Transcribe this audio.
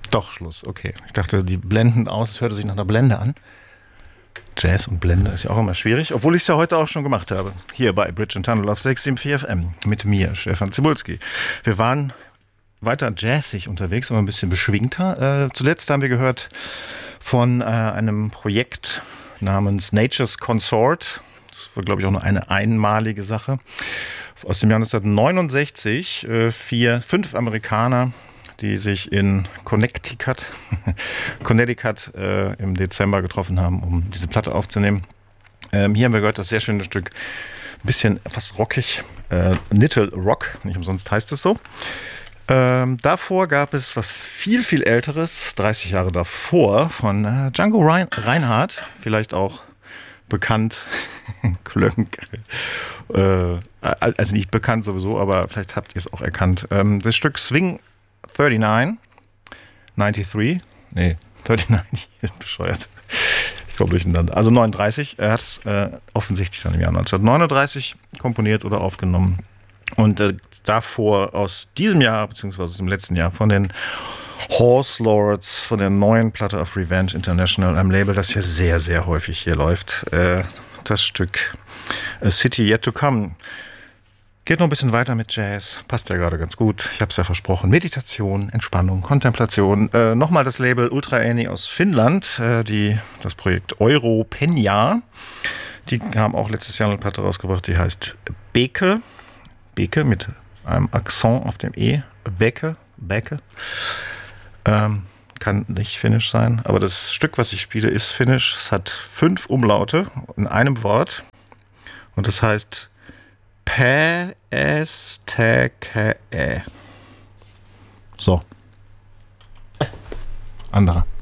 Doch, Schluss, okay. Ich dachte, die blenden aus, es hörte sich nach einer Blende an. Jazz und Blende ist ja auch immer schwierig, obwohl ich es ja heute auch schon gemacht habe. Hier bei Bridge and Tunnel auf 674 FM mit mir, Stefan Zibulski. Wir waren weiter jazzig unterwegs, aber ein bisschen beschwingter. Zuletzt haben wir gehört von einem Projekt namens Nature's Consort. Das war, glaube ich, auch nur eine einmalige Sache. Aus dem Jahr 1969, 5 Amerikaner, die sich in Connecticut im Dezember getroffen haben, um diese Platte aufzunehmen. Hier haben wir gehört, das sehr schöne Stück, ein bisschen fast rockig, Little Rock, nicht umsonst heißt es so. Davor gab es was viel, viel Älteres, 30 Jahre davor, von Django Reinhardt, vielleicht auch bekannt, Klönk, also nicht bekannt sowieso, aber vielleicht habt ihr es auch erkannt. Das Stück Swing 39, nee, 39, ist bescheuert. Ich komme durcheinander. Also 39, er hat es offensichtlich dann im Jahr 1939 komponiert oder aufgenommen. Und davor aus diesem Jahr, beziehungsweise aus dem letzten Jahr, von den Horse Lords, von der neuen Platte auf Revenge International, einem Label, das hier sehr, sehr häufig hier läuft. Das Stück A City Yet to Come. Geht noch ein bisschen weiter mit Jazz, passt ja gerade ganz gut. Ich habe es ja versprochen. Meditation, Entspannung, Kontemplation. Nochmal das Label Ultra Annie aus Finnland, das Projekt Euro Penja. Die haben auch letztes Jahr eine Platte rausgebracht, die heißt Beke. Beke mit einem Akzent auf dem E. Beke. Kann nicht finnisch sein, aber das Stück, was ich spiele, ist finnisch. Es hat 5 Umlaute in einem Wort und das heißt Pästeke. So. Anderer.